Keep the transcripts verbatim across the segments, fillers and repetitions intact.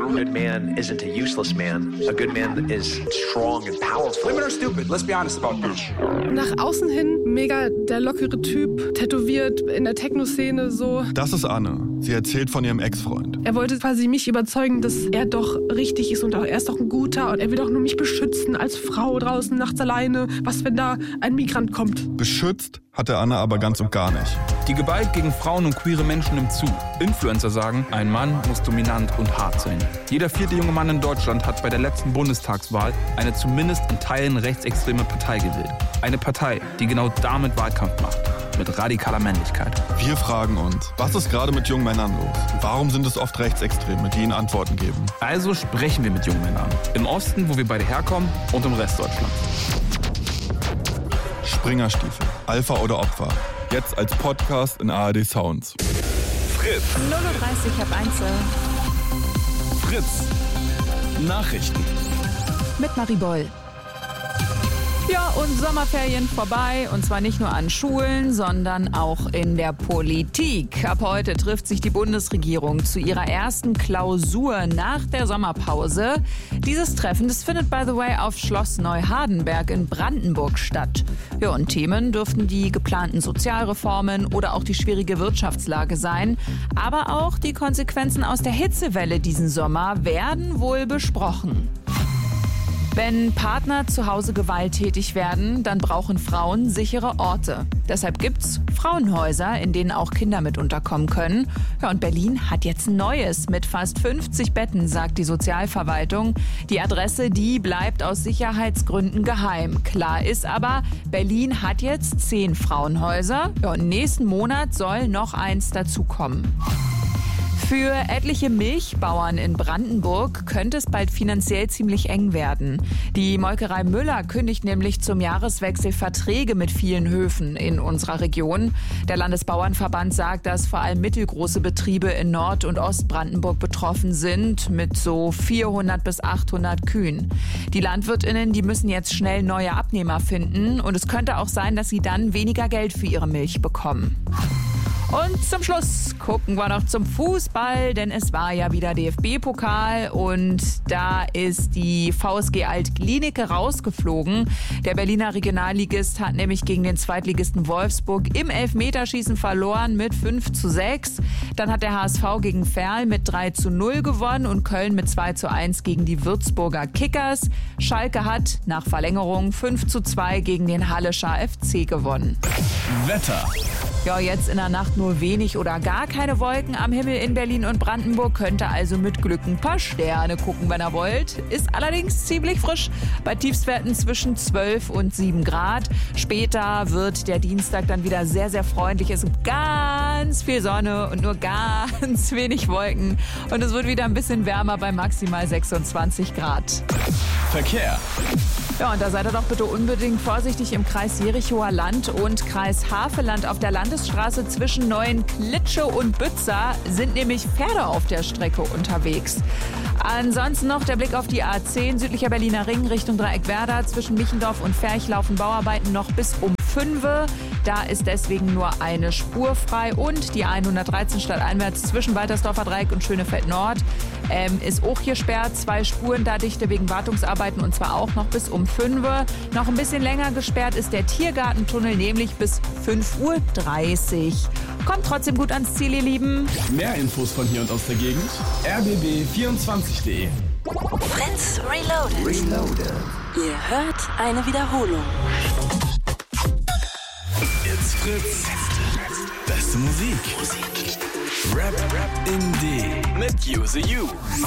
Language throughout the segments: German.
good man isn't a useless man. A good man is strong and powerful. Women are stupid, let's be honest about this. Nach außen hin mega der lockere Typ, tätowiert in der Techno-Szene so. Das ist Anne. Sie erzählt von ihrem Ex-Freund. Er wollte quasi mich überzeugen, dass er doch richtig ist und auch, er ist doch ein guter und er will doch nur mich beschützen als Frau draußen nachts alleine. Was, wenn da ein Migrant kommt? Beschützt hat er Anne aber ganz und gar nicht. Die Gewalt gegen Frauen und queere Menschen nimmt zu. Influencer sagen, ein Mann muss dominant und hart sein. Jeder vierte junge Mann in Deutschland hat bei der letzten Bundestagswahl eine zumindest in Teilen rechtsextreme Partei gewählt. Eine Partei, die genau damit Wahlkampf macht. Mit radikaler Männlichkeit. Wir fragen uns, was ist gerade mit jungen Männern los? Warum sind es oft Rechtsextreme, die ihnen Antworten geben? Also sprechen wir mit jungen Männern. Im Osten, wo wir beide herkommen, und im Rest Deutschlands. Springerstiefel, Alpha oder Opfer. Jetzt als Podcast in A R D Sounds. Fritz. null Uhr dreißig ab eins. Fritz. Nachrichten. Mit Marie Boll. Ja, und Sommerferien vorbei. Und zwar nicht nur an Schulen, sondern auch in der Politik. Ab heute trifft sich die Bundesregierung zu ihrer ersten Klausur nach der Sommerpause. Dieses Treffen, das findet, by the way, auf Schloss Neuhardenberg in Brandenburg statt. Ja, und Themen dürften die geplanten Sozialreformen oder auch die schwierige Wirtschaftslage sein. Aber auch die Konsequenzen aus der Hitzewelle diesen Sommer werden wohl besprochen. Wenn Partner zu Hause gewalttätig werden, dann brauchen Frauen sichere Orte. Deshalb gibt's Frauenhäuser, in denen auch Kinder mit unterkommen können. Ja, und Berlin hat jetzt ein neues mit fast fünfzig Betten, sagt die Sozialverwaltung. Die Adresse, die bleibt aus Sicherheitsgründen geheim. Klar ist aber, Berlin hat jetzt zehn Frauenhäuser. Ja, und nächsten Monat soll noch eins dazukommen. Für etliche Milchbauern in Brandenburg könnte es bald finanziell ziemlich eng werden. Die Molkerei Müller kündigt nämlich zum Jahreswechsel Verträge mit vielen Höfen in unserer Region. Der Landesbauernverband sagt, dass vor allem mittelgroße Betriebe in Nord- und Ostbrandenburg betroffen sind, mit so vierhundert bis achthundert Kühen. Die LandwirtInnen, die müssen jetzt schnell neue Abnehmer finden und es könnte auch sein, dass sie dann weniger Geld für ihre Milch bekommen. Und zum Schluss gucken wir noch zum Fußball, denn es war ja wieder D F B-Pokal und da ist die V S G Alt-Glienicke rausgeflogen. Der Berliner Regionalligist hat nämlich gegen den Zweitligisten Wolfsburg im Elfmeterschießen verloren mit fünf zu sechs. Dann hat der H S V gegen Verl mit drei zu null gewonnen und Köln mit zwei zu eins gegen die Würzburger Kickers. Schalke hat nach Verlängerung fünf zu zwei gegen den Hallischer F C gewonnen. Wetter. Ja, jetzt in der Nacht nur wenig oder gar keine Wolken am Himmel in Berlin und Brandenburg. Könnte also mit Glück ein paar Sterne gucken, wenn ihr wollt. Ist allerdings ziemlich frisch bei Tiefstwerten zwischen zwölf und sieben Grad. Später wird der Dienstag dann wieder sehr, sehr freundlich. Es gibt ganz viel Sonne und nur ganz wenig Wolken. Und es wird wieder ein bisschen wärmer bei maximal sechsundzwanzig Grad. Verkehr. Ja, und da seid ihr doch bitte unbedingt vorsichtig im Kreis Jerichoer Land und Kreis Havelland. Auf der Landesstraße zwischen Neuenklitsche und Bütza sind nämlich Pferde auf der Strecke unterwegs. Ansonsten noch der Blick auf die A zehn, südlicher Berliner Ring Richtung Dreieckwerder. Zwischen Michendorf und Ferch laufen Bauarbeiten noch bis um fünf. Da ist deswegen nur eine Spur frei. Und die hundertdreizehn stadteinwärts zwischen Waltersdorfer Dreieck und Schönefeld Nord ähm, ist auch gesperrt. Zwei Spuren da dichte wegen Wartungsarbeiten und zwar auch noch bis um fünf. Noch ein bisschen länger gesperrt ist der Tiergartentunnel, nämlich bis fünf Uhr dreißig. Kommt trotzdem gut ans Ziel, ihr Lieben. Mehr Infos von hier und aus der Gegend. R B B vierundzwanzig punkt de. Fritz Reloaded. Reloaded. Ihr hört eine Wiederholung. It's Fritz. Beste Musik. Rap, Rap in D. Mit Use You.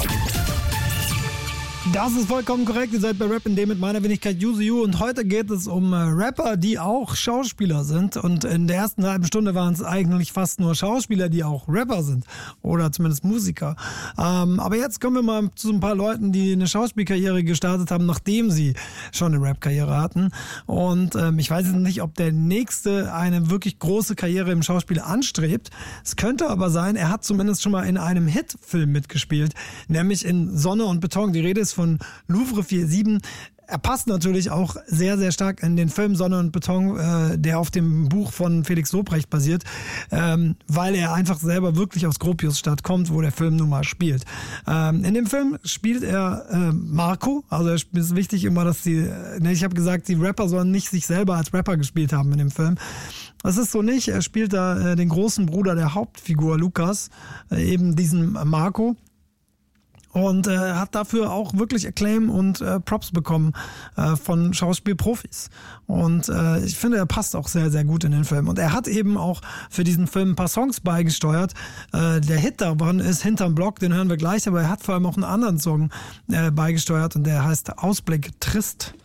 Das ist vollkommen korrekt. Ihr seid bei Rap in D mit meiner Wenigkeit Use You und heute geht es um äh, Rapper, die auch Schauspieler sind. Und in der ersten halben Stunde waren es eigentlich fast nur Schauspieler, die auch Rapper sind oder zumindest Musiker. Ähm, aber jetzt kommen wir mal zu ein paar Leuten, die eine Schauspielkarriere gestartet haben, nachdem sie schon eine Rap-Karriere hatten. Und ähm, ich weiß jetzt nicht, ob der Nächste eine wirklich große Karriere im Schauspiel anstrebt. Es könnte aber sein, er hat zumindest schon mal in einem Hitfilm mitgespielt, nämlich in Sonne und Beton. Die Rede ist von Louvre vier sieben. er passt natürlich auch sehr, sehr stark in den Film Sonne und Beton, äh, der auf dem Buch von Felix Lobrecht basiert, ähm, weil er einfach selber wirklich aus Gropiusstadt kommt, wo der Film nun mal spielt. Ähm, in dem Film spielt er äh, Marco, also es ist wichtig immer, dass die, ne, ich habe gesagt, die Rapper sollen nicht sich selber als Rapper gespielt haben in dem Film. Das ist so nicht, er spielt da äh, den großen Bruder der Hauptfigur Lukas, äh, eben diesen Marco. Und äh, hat dafür auch wirklich Acclaim und äh, Props bekommen äh, von Schauspielprofis. Und äh, ich finde, er passt auch sehr, sehr gut in den Film. Und er hat eben auch für diesen Film ein paar Songs beigesteuert. Äh, der Hit davon ist Hinterm Block, den hören wir gleich, aber er hat vor allem auch einen anderen Song äh, beigesteuert und der heißt Ausblick Trist.